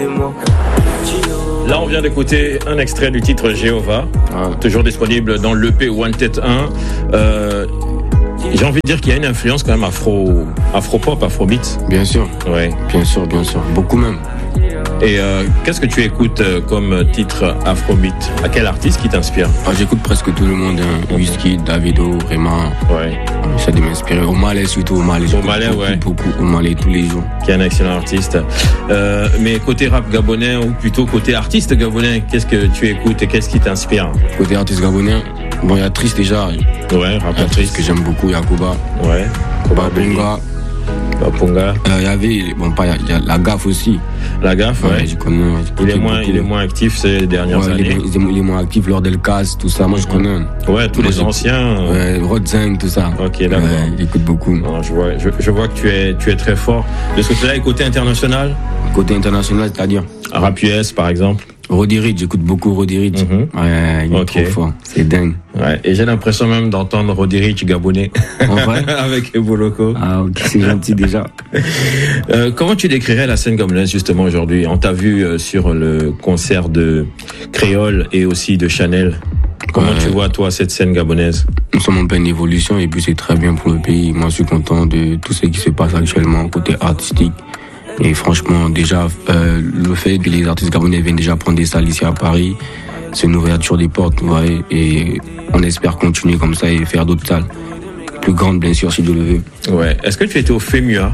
Là, on vient d'écouter un extrait du titre Jéhovah, toujours disponible dans l'EP Wanted 1. J'ai envie de dire qu'il y a une influence quand même afro-pop, afrobeat. Bien sûr. Ouais. Bien sûr. Beaucoup même. Et qu'est-ce que tu écoutes comme titre afrobeat? À quel artiste qui t'inspire? J'écoute presque tout le monde, hein. Wizkid, Davido, Rema. Ouais. J'essaie de m'inspirer. Omalé surtout, Omalé. Beaucoup, Omalé tous les jours. Qui est un excellent artiste. Mais côté rap gabonais ou plutôt côté artiste gabonais, qu'est-ce que tu écoutes et qu'est-ce qui t'inspire? Côté artiste gabonais, bon, il y a Triste déjà. Ouais, rappeur Triste que j'aime beaucoup, Yacouba. Ouais. Babonga. Il y a la Gaffe aussi. La Gaffe, ouais. Je connais. Il est moins actif ces dernières années. Il est moins actif lors d'Elkaz, tout ça. Moi, je connais. Ouais, tous les anciens. Ouais, Rodzeng, tout ça. Ok, d'accord. J'écoute beaucoup. Non, je vois que tu es très fort. De ce côté-là, et côté international? Côté international, c'est-à-dire? Rap US, par exemple. Roddy Ricch, j'écoute beaucoup Roddy Ricch. Ouais, il est trop fort. C'est dingue. Ouais, et j'ai l'impression même d'entendre Roddy Ricch gabonais. En vrai? Avec Eboloko. Ah, ok, c'est gentil déjà. Comment tu décrirais la scène gabonaise justement aujourd'hui? On t'a vu sur le concert de Créole et aussi de Chanel. Comment tu vois, toi, cette scène gabonaise? Nous sommes en pleine évolution et puis c'est très bien pour le pays. Moi, je suis content de tout ce qui se passe actuellement côté artistique. Et franchement, déjà, le fait que les artistes gabonais viennent déjà prendre des salles ici à Paris, c'est une ouverture des portes, vous voyez. Et on espère continuer comme ça et faire d'autres salles. Plus grandes, bien sûr, si Dieu le veut. Ouais. Est-ce que tu étais au FEMUA?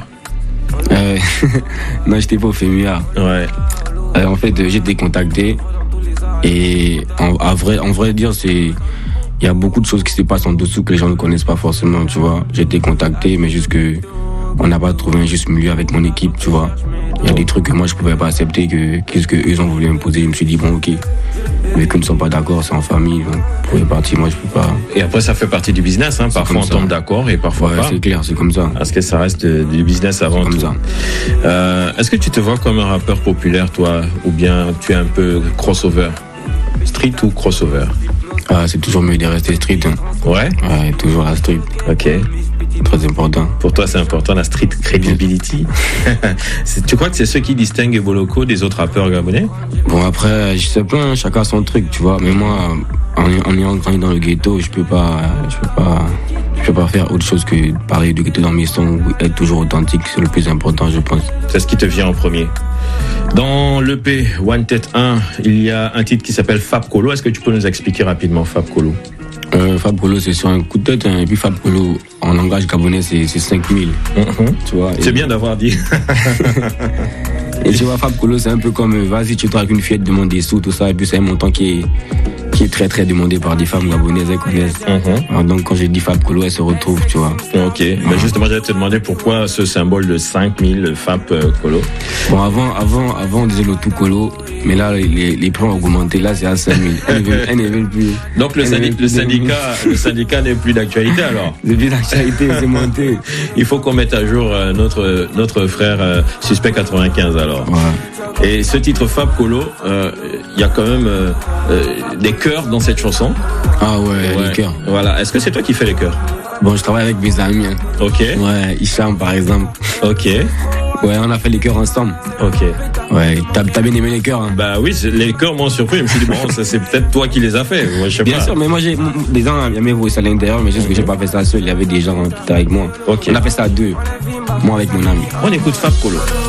Non, j'étais pas au FEMUA. Ouais. En fait, j'ai été contacté. Et en vrai dire, il y a beaucoup de choses qui se passent en dessous que les gens ne connaissent pas forcément, tu vois. J'ai été contacté, mais juste que on n'a pas trouvé un juste milieu avec mon équipe, tu vois. Il y a des trucs que moi je pouvais pas accepter, qu'est-ce que eux ont voulu imposer. Je me suis dit bon, ok, mais qu'ils ne sont pas d'accord, c'est en famille, donc pour les parties, moi je peux pas. Et après ça fait partie du business, hein. Parfois on tombe d'accord et parfois pas. C'est clair, c'est comme ça. Parce que ça reste du business avant tout. Comme ça. Est-ce que tu te vois comme un rappeur populaire, toi, ou bien tu es un peu crossover? Street ou crossover? C'est toujours mieux de rester street. Hein. Ouais? Ouais, toujours la street. Ok. Très important. Pour toi, c'est important, la street credibility. Tu crois que c'est ce qui distingue Eboloko des autres rappeurs gabonais? Bon, après, je sais pas, chacun son truc, tu vois. Mais moi, en ayant grandi dans le ghetto, je peux pas faire autre chose que parler du ghetto dans mes sons ou être toujours authentique. C'est le plus important, je pense. C'est ce qui te vient en premier. Dans l'EP Wanted 1, il y a un titre qui s'appelle Fab Kolo. Est-ce que tu peux nous expliquer rapidement Fab Kolo? Fab Kolo, c'est sur un coup de tête, hein. Et puis Fab Kolo, en langage gabonais, c'est 5000. Tu vois. C'est bien d'avoir dit. Et tu vois, Fab Kolo, c'est un peu comme, vas-y, tu te avec une fillette, demande des sous, tout ça, et puis c'est un montant qui est très très demandé par des femmes gabonaises, elles connaissent. Alors, donc quand j'ai dit Fab Kolo, elle se retrouve, tu vois. Ok, mais justement j'allais te demander pourquoi ce symbole de 5000 Fab Kolo. Bon, avant on disait le tout Kolo, mais là les prix ont augmenté, là c'est à 5000. Elles ne veulent plus. Donc le syndicat n'est plus d'actualité alors. C'est plus d'actualité, c'est monté. Il faut qu'on mette à jour notre frère Suspect 95 alors. Ouais. Et ce titre Fab Kolo, il y a quand même des chœurs dans cette chanson. Ah ouais, les chœurs. Voilà. Est-ce que c'est toi qui fais les chœurs? Bon, je travaille avec mes amis. Hein. Ok. Ouais, Hicham par exemple. Ok. Ouais, on a fait les chœurs ensemble. Ok. Ouais, t'as bien aimé les chœurs, hein? Bah oui, les chœurs m'ont surpris. Je me suis dit, bon, ça c'est peut-être toi qui les as fait. Ouais, je sais bien pas. Sûr, mais moi j'ai des gens aimaient vous à l'intérieur, mais juste que j'ai pas fait ça seul. Il y avait des gens avec moi. Ok. On a fait ça à deux. Moi avec mon ami. On écoute Fab Kolo.